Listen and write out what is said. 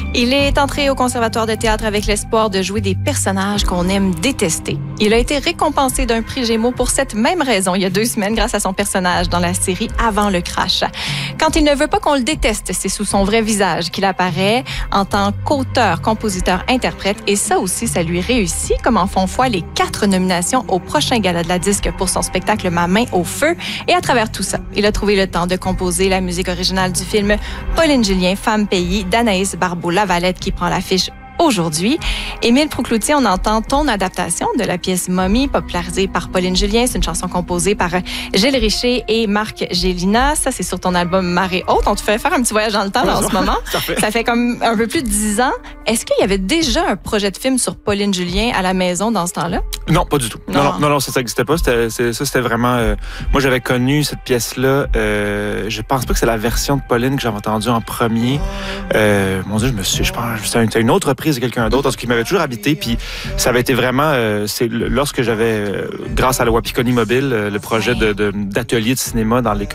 Il est entré au Conservatoire de théâtre avec l'espoir de jouer des personnages qu'on aime détester. Il a été récompensé d'un prix Gémeaux pour cette même raison il y a 2 semaines grâce à son personnage dans la série Avant le crash. Quand il ne veut pas qu'on le déteste, c'est sous son vrai visage qu'il apparaît en tant qu'auteur, compositeur, interprète. Et ça aussi, ça lui réussit, comme en font foi les 4 nominations au prochain Gala de la disque pour son spectacle Ma main au feu. Et à travers tout ça, il a trouvé le temps de composer la musique originale du film Pauline Julien, Femme pays, d'Anaïs Barbeau-Lavalette qui prend l'affiche aujourd'hui. Émile Proucloutier, on entend ton adaptation de la pièce Mommy, popularisée par Pauline Julien. C'est une chanson composée par Gilles Richer et Marc Gélina. Ça, c'est sur ton album Marée haute. On te fait faire un petit voyage dans le temps là, en ce moment. Ça fait comme un peu plus de 10 ans. Est-ce qu'il y avait déjà un projet de film sur Pauline Julien à la maison dans ce temps-là? Non, pas du tout. Non, ça n'existait pas. C'était vraiment... moi, j'avais connu cette pièce-là. Je pense pas que c'est la version de Pauline que j'avais entendue en premier. Mon Dieu, je pense que c'était une autre reprise de quelqu'un d'autre, parce qu'il m'avait toujours habité, puis ça avait été vraiment... c'est lorsque j'avais, grâce à la Wapikoni Mobile, le projet d'atelier de cinéma dans l'école